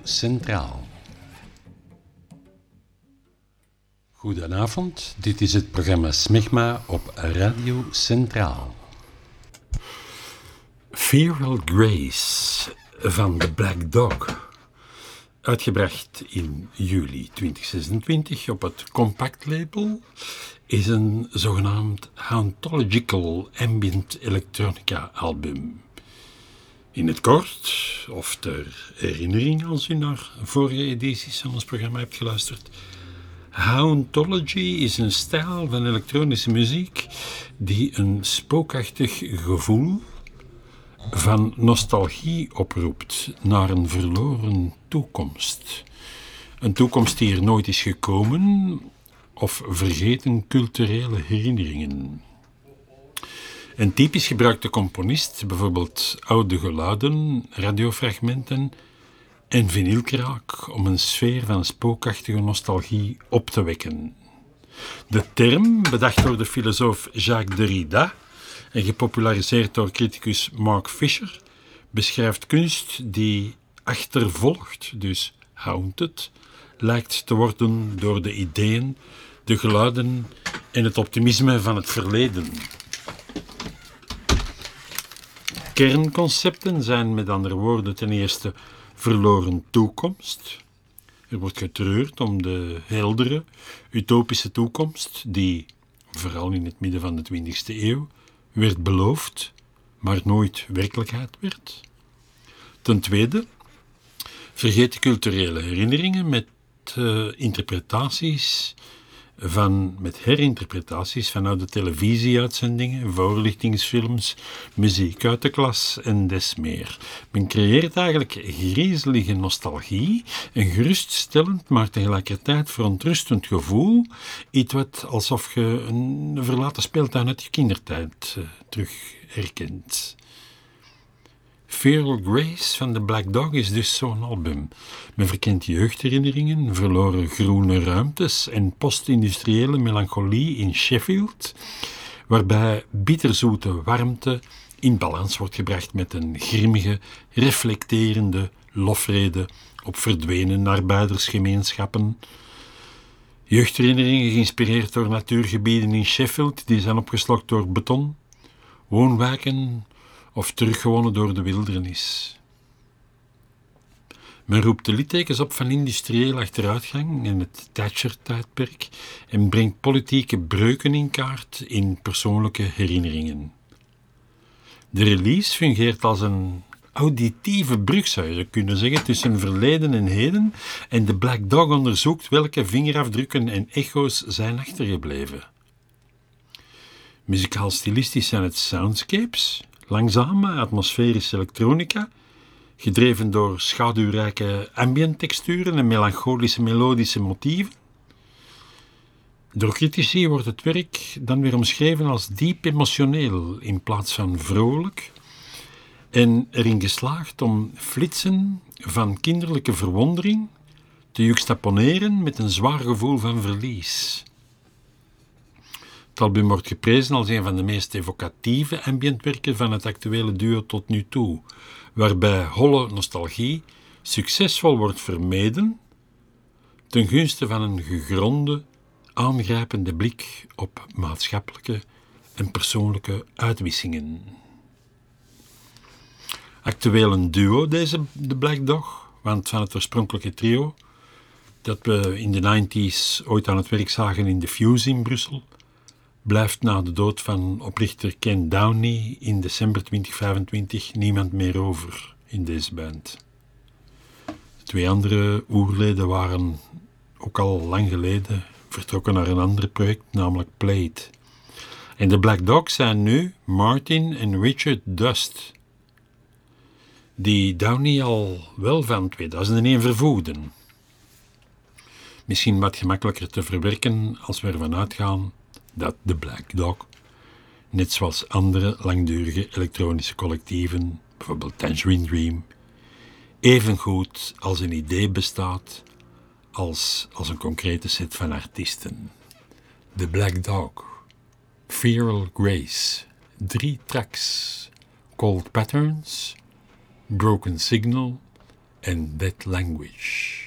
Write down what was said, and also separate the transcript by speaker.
Speaker 1: Centraal. Goedenavond, dit is het programma Smegma op Radio Centraal. Feral Grace van The Black Dog, uitgebracht in juli 2026 op het Compact label, is een zogenaamd Hauntological Ambient Electronica album. In het kort, of ter herinnering als u naar vorige edities van ons programma hebt geluisterd, Hauntology is een stijl van elektronische muziek die een spookachtig gevoel van nostalgie oproept naar een verloren toekomst. Een toekomst die er nooit is gekomen of vergeten culturele herinneringen. Een typisch gebruikte componist, bijvoorbeeld oude geluiden, radiofragmenten en vinylkraak om een sfeer van spookachtige nostalgie op te wekken. De term, bedacht door de filosoof Jacques Derrida en gepopulariseerd door criticus Mark Fisher, beschrijft kunst die achtervolgd, dus haunted, lijkt te worden door de ideeën, de geluiden en het optimisme van het verleden. Kernconcepten zijn met andere woorden ten eerste verloren toekomst. Er wordt getreurd om de heldere, utopische toekomst die, vooral in het midden van de 20e eeuw, werd beloofd, maar nooit werkelijkheid werd. Ten tweede, vergeten culturele herinneringen met herinterpretaties van oude televisieuitzendingen, voorlichtingsfilms, muziek uit de klas en des meer. Men creëert eigenlijk griezelige nostalgie, een geruststellend, maar tegelijkertijd verontrustend gevoel, iets wat alsof je een verlaten speeltuin uit je kindertijd terug herkent. Feral Grace van The Black Dog is dus zo'n album. Men verkent jeugdherinneringen, verloren groene ruimtes en postindustriële melancholie in Sheffield, waarbij bitterzoete warmte in balans wordt gebracht met een grimmige, reflecterende lofrede op verdwenen arbeidersgemeenschappen. Jeugdherinneringen geïnspireerd door natuurgebieden in Sheffield die zijn opgeslokt door beton, woonwijken of teruggewonnen door de wildernis. Men roept de littekens op van industriële achteruitgang en het Thatcher-tijdperk en brengt politieke breuken in kaart in persoonlijke herinneringen. De release fungeert als een auditieve brug, zou je kunnen zeggen, tussen verleden en heden, en de Black Dog onderzoekt welke vingerafdrukken en echo's zijn achtergebleven. Muzikaal-stilistisch zijn het soundscapes, langzame atmosferische elektronica, gedreven door schaduwrijke ambient texturen en melancholische melodische motieven. Door critici wordt het werk dan weer omschreven als diep emotioneel in plaats van vrolijk en erin geslaagd om flitsen van kinderlijke verwondering te juxtaponeren met een zwaar gevoel van verlies. Het album wordt geprezen als een van de meest evocatieve ambientwerken van het actuele duo tot nu toe, waarbij holle nostalgie succesvol wordt vermeden ten gunste van een gegronde, aangrijpende blik op maatschappelijke en persoonlijke uitwissingen. Actueel een duo, deze The Black Dog, want van het oorspronkelijke trio, dat we in de 90s ooit aan het werk zagen in de Fuse in Brussel, blijft na de dood van oprichter Ken Downey in december 2025 niemand meer over in deze band. De twee andere oerleden waren ook al lang geleden vertrokken naar een ander project, namelijk Plate. En de Black Dog zijn nu Martin en Richard Dust, die Downey al wel van 2001 vervoegden. Misschien wat gemakkelijker te verwerken als we ervan uitgaan dat de Black Dog, net zoals andere langdurige elektronische collectieven, bijvoorbeeld Tangerine Dream, evengoed als een idee bestaat als een concrete set van artiesten. The Black Dog, Feral Grace, 3 tracks, Cold Patterns, Broken Signal and That Language.